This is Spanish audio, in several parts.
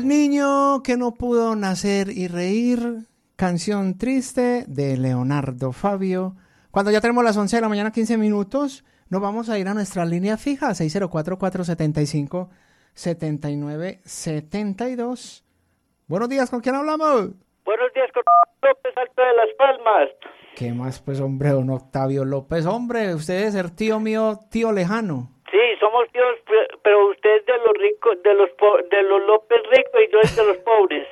El niño que no pudo nacer y reír, canción triste de Leonardo Fabio. Cuando ya tenemos las 11 de la mañana, 15 minutos, nos vamos a ir a nuestra línea fija, 604-475-7972. Buenos días, ¿con quién hablamos? Buenos días, con López Alto de Las Palmas. ¿Qué más, pues, hombre, don Octavio López? Hombre, usted debe ser tío mío, tío lejano. Sí, somos tíos, pero usted es de los ricos, de los López ricos y yo es de los pobres.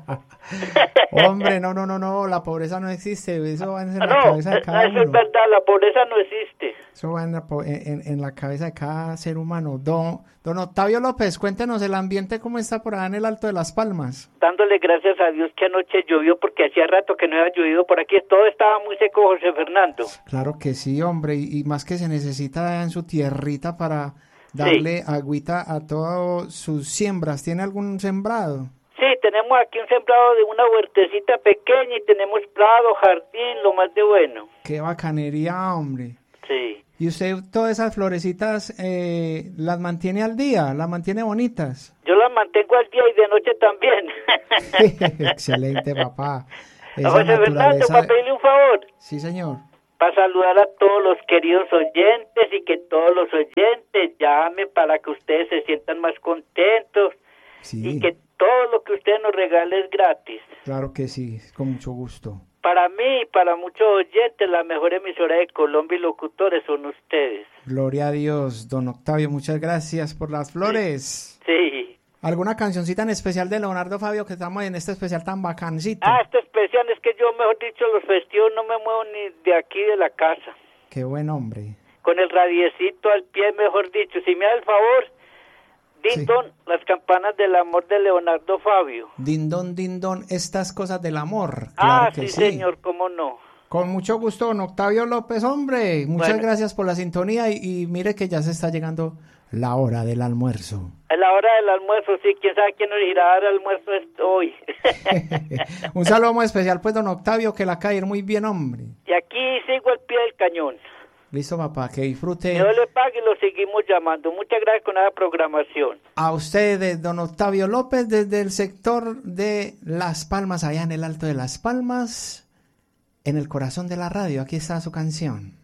Hombre, no, la pobreza no existe, eso va en la cabeza de cada uno. Eso es verdad, la pobreza no existe. Eso va en la cabeza de cada ser humano. Don Octavio López, cuéntenos el ambiente, ¿cómo está por allá en el Alto de Las Palmas? Dándole gracias a Dios que anoche llovió, porque hacía rato que no había llovido por aquí, todo estaba muy seco, José Fernando. Claro que sí, hombre, y más que se necesita en su tierrita para darle agüita a todas sus siembras. ¿Tiene algún sembrado? Sí, tenemos aquí un sembrado de una huertecita pequeña y tenemos prado, jardín, lo más de bueno. ¡Qué bacanería, hombre! Sí. ¿Y usted todas esas florecitas las mantiene al día? ¿Las mantiene bonitas? Yo las mantengo al día y de noche también. Excelente, papá. José Fernando, para pedirle un favor. Sí, señor. Para saludar a todos los queridos oyentes y que todos los oyentes llamen para que ustedes se sientan más contentos. Sí. Y que todo lo que usted nos regale es gratis. Claro que sí, con mucho gusto. Para mí y para muchos oyentes, la mejor emisora de Colombia y locutores son ustedes. Gloria a Dios, don Octavio, muchas gracias por las flores. Sí. ¿Alguna cancioncita en especial de Leonardo Fabio, que estamos en este especial tan bacancito? Este especial es que yo, mejor dicho, los festivos no me muevo ni de aquí de la casa. Qué buen hombre. Con el radiecito al pie, mejor dicho. Si me da el favor, Dindon, sí. Las campanas del amor de Leonardo Fabio. Dindon, estas cosas del amor. Claro que sí, señor, cómo no. Con mucho gusto, don Octavio López, hombre. Muchas gracias por la sintonía y mire que ya se está llegando la hora del almuerzo. La hora del almuerzo, sí. ¿Quién sabe quién nos irá a dar almuerzo hoy? Un saludo muy especial, pues, don Octavio, que la cae muy bien, hombre. Y aquí sigo al pie del cañón. Listo, papá, que disfrute. Dios le pague y lo seguimos llamando. Muchas gracias con la programación. A ustedes, don Octavio López, desde el sector de Las Palmas, allá en el Alto de Las Palmas, en el corazón de la radio. Aquí está su canción.